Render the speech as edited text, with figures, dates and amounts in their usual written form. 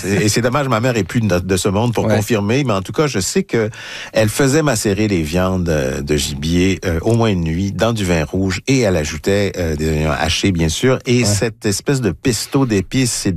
Et c'est dommage, ma mère est plus de ce monde pour confirmer, mais en tout cas, je sais que elle faisait macérer les viandes de gibier au moins une nuit dans du vin rouge et elle ajoutait des oignons hachés, bien sûr, et cette espèce de pesto d'épices, c'est